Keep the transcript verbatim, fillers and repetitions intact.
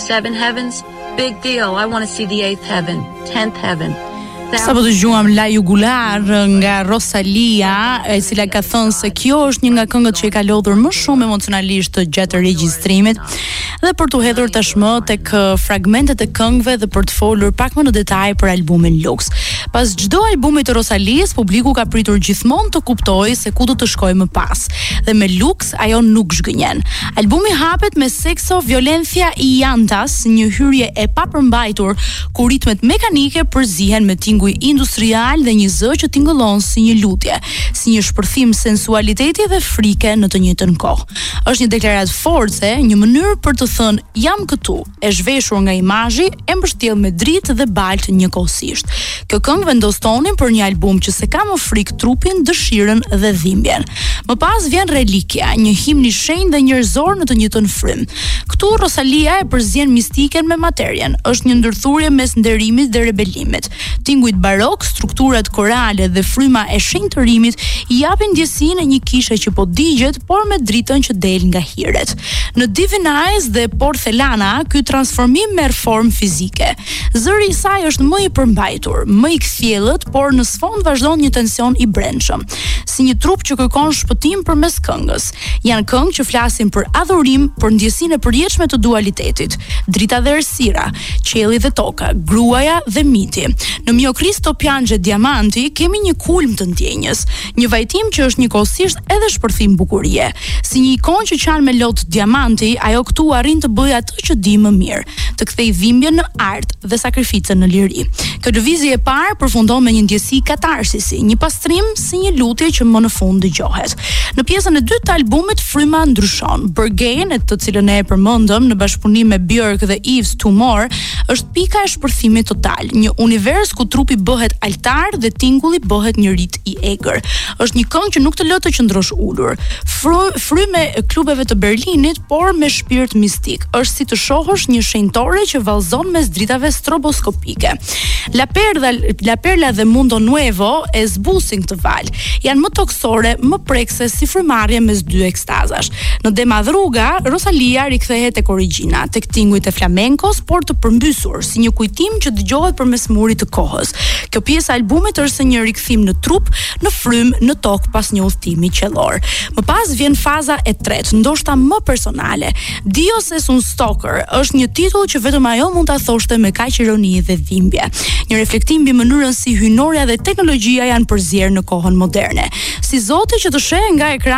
seven heavens, big deal. I want to see the eighth heaven, tenth heaven. Sa po dëgjuam La Jugular nga Rosalia, e cila ka thënë se kjo është një nga këngët që i ka lodhur më shumë emocionalisht gjatë regjistrimit, dhe për t'u hedhur tashmë tek fragmentet e këngëve dhe për të folur pak më në detaj për albumin Lux. Pas çdo albumi të Rosalies, publiku ka pritur gjithmonë të kuptojë se ku do të shkojë më pas. Dhe me Lux ajo nuk zhgënjen. Albumi hapet me Sexo Violencia y Llantas, një hyrje e papërmbajtur ku ritmet mekanike përzihen me tinguj industrial dhe një zë që tingëllon si një lutje, si një shpërthim sensualiteti dhe frike në të njëjtën kohë. Është një deklaratë force, një mënyrë për të thënë jam këtu, e zhveshur nga imazhi, e mbështjell me dritë dhe balt njëkohësisht. Kjo këngë vendos tonin për një album që se ka më frik trupin, dëshirën dhe dhimbjen. Më pas vjen Relikia, një himn i shenjtë dhe njerëzor në të njëjtën frym. Këtu Rosalia e përzien mistiken me materien. Është një ndërthurje mes nderimit dhe rebelimit. Tinguit barok, strukturat korale dhe fryma e shenjtërimit i japin ndjesinë e një kishe që po digjet, por me dritën që del nga hiret. Në Divinize dhe Porcelana, ky transformim merr formë fizike. Zëri i saj është më i përmbajtur, më i kthjellët, por në sfond vazhdon një tension i brendshëm, si një trup që kërkon shpëtim përmes këngës. Janë këngë që flasin për adhurim, për ndjesinë e përjetshme të dualitetit, drita dhe errësira, qielli dhe toka, gruaja dhe miti. Në Mio Cristo Piange Diamanti kemi një kulm të ndjenjës, një vajtim që është njëkohësisht edhe shpërthim bukurie. Si një ikon që qan me lot diamanti, ajo këtu arrin të bëjë atë që di më mirë, të kthejë dhimbjen në art dhe sakrificën në liri. Kjo lëvizje e parë përfundon me një ndjesi katarsisi, një pastrim si një lutje që më në fund dëgjohet. Në pjesën e dytë të albumit fryma ndryshon. Bergen, të cilën e përmendëm në bashkëpunim me Björk dhe Yves Tumor, është pika e shpërthimit total, një univers ku trupi bëhet altar dhe tingulli bëhet një rit i egër. Është një këngë që nuk të lë të qëndrosh ulur. Fryme e klubeve të Berlinit, por me shpirt mistik. Është si të shohësh një shenjtore që vallëzon mes dritave stroboskopike. La Perla, La Perla dhe Mundo Nuevo e zbusin këtë val. Janë më toksore, më prekse si frymarrje mes dy ekstazash. Në De Madruga, Rosalia rikthehet tek origjina, tek tingujt e flamenkos, por të përmbysur, si një kujtim që dëgjohet përmes murit të kohës. Kjo pjesë e albumit është një rikthim në trup, në frym, në tokë pas një udhëtimi qellor. Më pas vjen faza e tretë, ndoshta më personale. Dios es un stalker është një titull që vetëm ajo mund ta thoshte me kaq ironi dhe dhimbje. Një reflektim mbi mënyrën si hyjnorja dhe teknologjia janë përzier në kohën moderne. Si Zoti që të sheh nga ekrani